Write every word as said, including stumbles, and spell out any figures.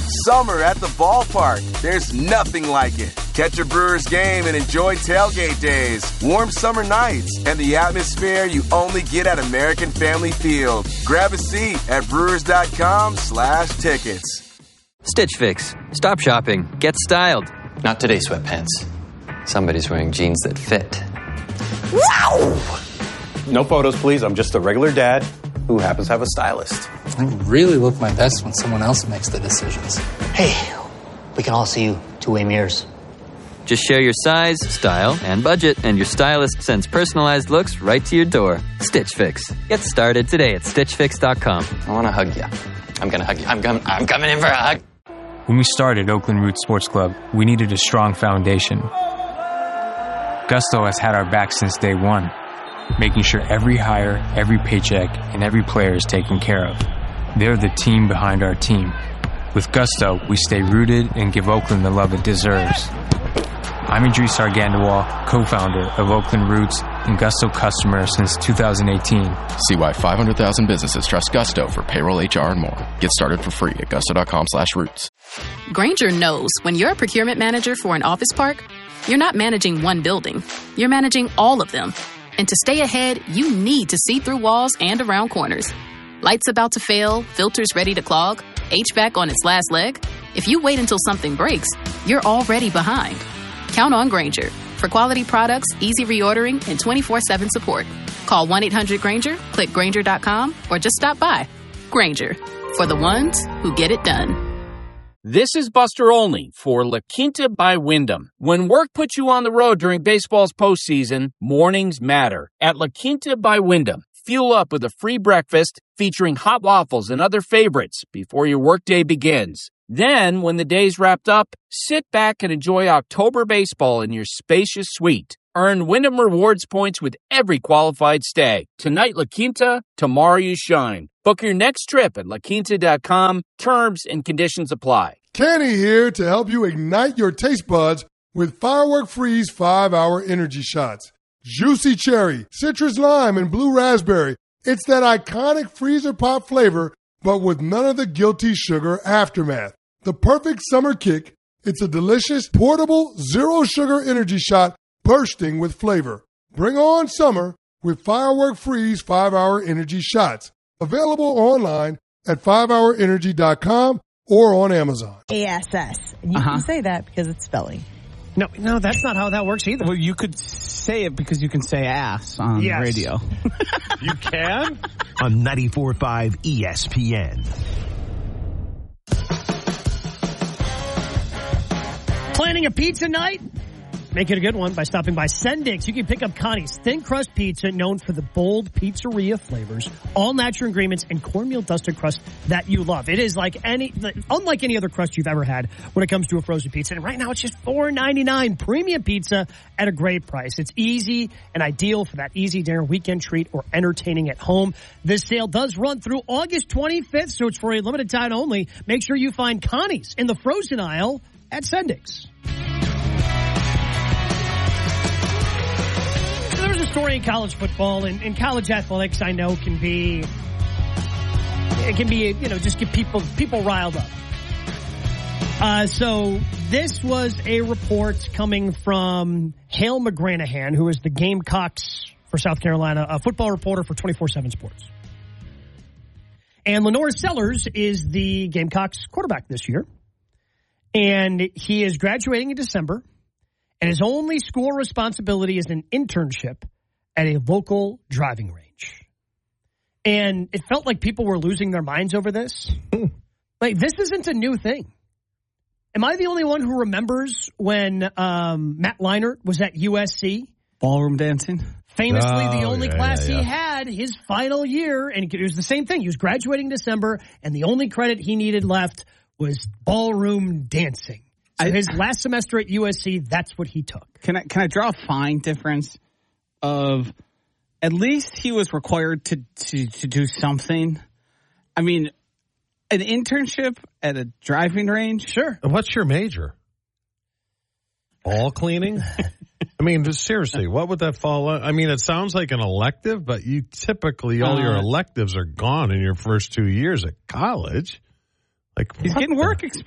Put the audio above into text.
Summer at the ballpark. There's nothing like it. Catch a Brewers game and enjoy tailgate days, warm summer nights, and the atmosphere you only get at American Family Field. Grab a seat at brewers.com slash tickets. Stitch Fix. Stop shopping. Get styled. Not today, sweatpants. Somebody's wearing jeans that fit. Wow! No photos, please. I'm just a regular dad who happens to have a stylist. I really look my best when someone else makes the decisions. Hey, we can all see you two-way mirrors. Just share your size, style, and budget, and your stylist sends personalized looks right to your door. Stitch Fix. Get started today at stitch fix dot com. I want to hug you. I'm going to hug you. I'm, com- I'm coming in for a hug. When we started Oakland Roots Sports Club, we needed a strong foundation. Gusto has had our back since day one, making sure every hire, every paycheck, and every player is taken care of. They're the team behind our team. With Gusto, we stay rooted and give Oakland the love it deserves. I'm Idris Argandawal, co-founder of Oakland Roots and Gusto customer since two thousand eighteen. See why five hundred thousand businesses trust Gusto for payroll, H R, and more. Get started for free at gusto.com slash roots. Grainger knows when you're a procurement manager for an office park, you're not managing one building. You're managing all of them. And to stay ahead, you need to see through walls and around corners. Lights about to fail, filters ready to clog, H V A C on its last leg. If you wait until something breaks, you're already behind. Count on Grainger for quality products, easy reordering, and twenty-four seven support. Call one eight hundred Grainger, click Grainger dot com, or just stop by. Grainger, for the ones who get it done. This is Buster Olney for La Quinta by Wyndham. When work puts you on the road during baseball's postseason, mornings matter. At La Quinta by Wyndham, fuel up with a free breakfast featuring hot waffles and other favorites before your workday begins. Then, when the day's wrapped up, sit back and enjoy October baseball in your spacious suite. Earn Wyndham Rewards points with every qualified stay. Tonight, La Quinta, tomorrow you shine. Book your next trip at la quinta dot com. Terms and conditions apply. Kenny here to help you ignite your taste buds with Firework Freeze five hour energy shots. Juicy cherry, citrus lime, and blue raspberry. It's that iconic freezer pop flavor, but with none of the guilty sugar aftermath. The perfect summer kick. It's a delicious, portable, zero-sugar energy shot bursting with flavor. Bring on summer with Firework Freeze five hour energy shots. Available online at five hour energy dot com or on Amazon. A S S. And you uh-huh. can say that because it's spelling. No, no, that's not how that works either. Well, you could say it because you can say ass on yes. the radio. You can? On ninety-four point five E S P N. Planning a pizza night? Make it a good one by stopping by Sendix. You can pick up Connie's thin crust pizza, known for the bold pizzeria flavors, all natural ingredients, and cornmeal dusted crust that you love. It is like any, unlike any other crust you've ever had when it comes to a frozen pizza. And right now it's just four ninety-nine, premium pizza at a great price. It's easy and ideal for that easy dinner, weekend treat, or entertaining at home. This sale does run through August twenty-fifth, so it's for a limited time only. Make sure you find Connie's in the frozen aisle at Sendix. There's a story in college football and, and college athletics I know can be, it can be, you know, just get people, people riled up. Uh, so this was a report coming from Hale McGranahan, who is the Gamecocks for South Carolina, a football reporter for twenty-four seven Sports. And Lenore Sellers is the Gamecocks quarterback this year. And he is graduating in December. And his only school responsibility is an internship at a local driving range. And it felt like people were losing their minds over this. Like, this isn't a new thing. Am I the only one who remembers when um, Matt Leinart was at U S C? Ballroom dancing? Famously, oh, the only yeah, class yeah, yeah. he had his final year. And it was the same thing. He was graduating in December, and the only credit he needed left was ballroom dancing. So I, his last semester at U S C, that's what he took. Can I can I draw a fine difference of at least he was required to, to, to do something? I mean, an internship at a driving range? Sure. What's your major? Ball cleaning? I mean, just seriously, what would that fall on? I mean, it sounds like an elective, but you typically, all uh, your electives are gone in your first two years at college. Like, he's getting work experience.